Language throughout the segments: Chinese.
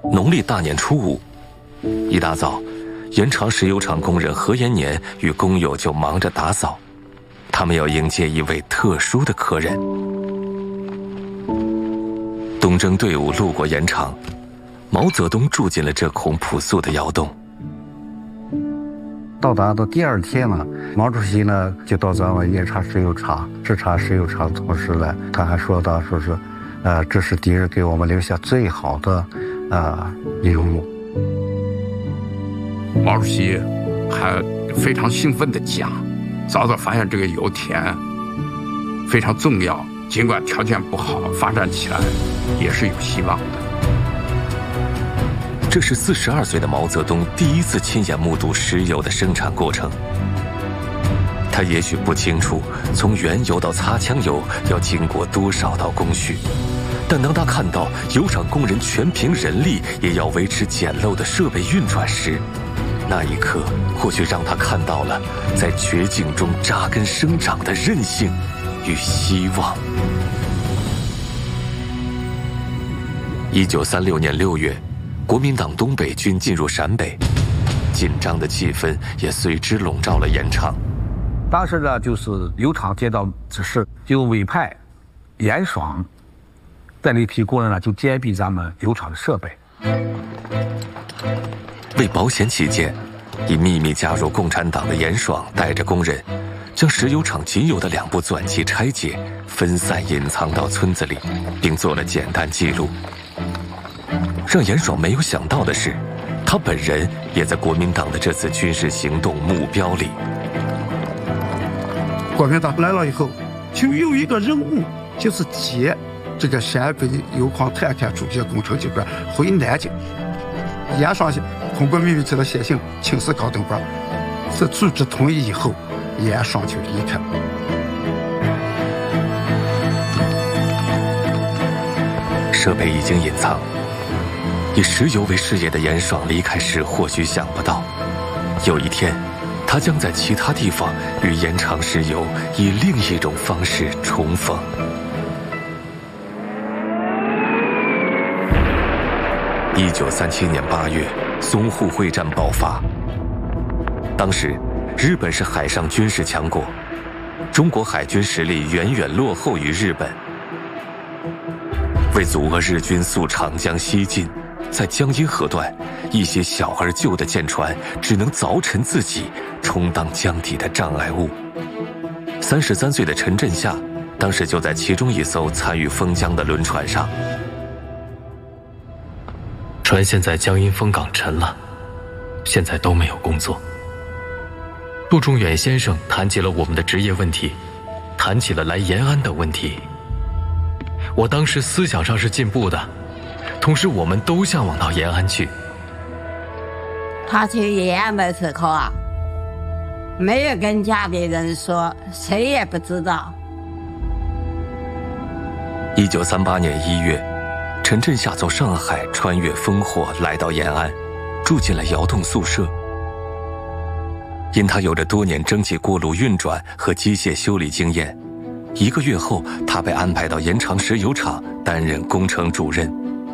农历大年初5，一大早，延长石油厂工人何延年与工友就忙着打扫，他们要迎接一位特殊的客人。东征队伍路过盐场，毛泽东住进了这孔朴素的窑洞。 到达的第2天呢，毛主席呢就到咱们盐场石油厂视察石油厂，同时呢，他还说到说是，这是敌人给我们留下最好的遗物。 毛主席还非常兴奋地讲，早早发现这个油田非常重要，尽管条件不好，发展起来也是有希望的。 这是42岁的毛泽东第一次亲眼目睹石油的生产过程。他也许不清楚从原油到擦枪油要经过多少道工序，但当他看到油厂工人全凭人力也要维持简陋的设备运转时，那一刻或许让他看到了在绝境中扎根生长的韧性与希望。1936年6月，国民党东北军进入陕北，紧张的气氛也随之笼罩了盐场。 当时呢，就是油厂接到指示，就委派严爽带了一批工人呢，就监闭咱们油厂的设备。 为保险起见，已秘密加入共产党的严爽带着工人，将石油厂仅有的2部钻机拆解，分散隐藏到村子里，并做了简单记录。让严爽没有想到的是，他本人也在国民党的这次军事行动目标里。 国民党来了以后，就有一个任务，就是接这个陕北油矿探勘主机工程机关回南京。严爽通过秘密给他写信请示高登班，是组织同意以后，严爽就离开。 设备已经隐藏，以石油为事业的严爽离开时或许想不到，有一天他将在其他地方与盐场石油以另一种方式重逢。1937年8月，淞沪会战爆发。当时，日本是海上军事强国，中国海军实力远远落后于日本。为阻遏日军溯长江西进，在江阴河段，一些小而旧的舰船只能凿沉自己，充当江底的障碍物。33岁的陈震夏，当时就在其中一艘参与封江的轮船上。 船现在江阴风港沉了，现在都没有工作。陆中远先生谈起了我们的职业问题，谈起了来延安的问题。我当时思想上是进步的，同时我们都向往到延安去。 他去延安的时候啊，没有跟家里人说，谁也不知道。 1938年1月，陈震夏从上海穿越烽火来到延安，住进了窑洞宿舍。因他有着多年蒸汽锅炉运转和机械修理经验，1个月后，他被安排到盐场石油厂担任工程主任。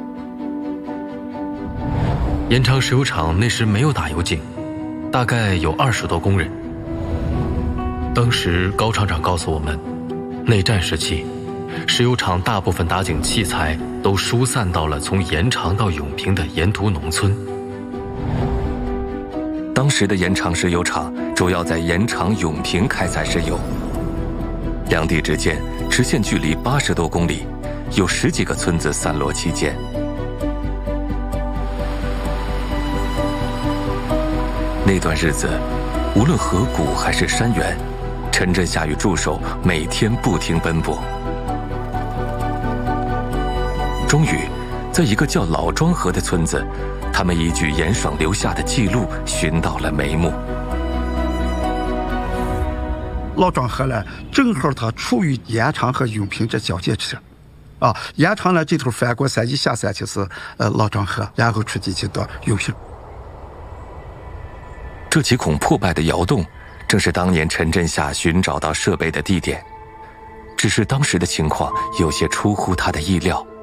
盐场石油厂那时没有打油井，大概有20多工人。当时高厂长告诉我们，内战时期，石油厂大部分打井器材都疏散到了从盐场到永平的沿途农村。 当时的盐场石油厂主要在盐场、永平开采石油，两地之间直线距离80多公里，有10几个村子散落其间。那段日子，无论河谷还是山原，陈震夏与助手每天不停奔波。终于，在一个叫老庄河的村子，他们依据严爽留下的记录寻到了眉目。 老庄河呢，正好它处于盐场和永平这交界处，盐场呢这头翻过山一下山就是老庄河，然后出去就到永平。 这几孔破败的窑洞，正是当年陈震夏寻找到设备的地点。只是当时的情况有些出乎他的意料。